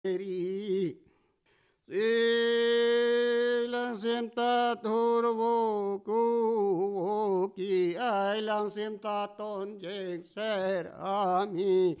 ri lang sim ta thur vô cu kỳ ai lang sim ta tôn jeng ser ami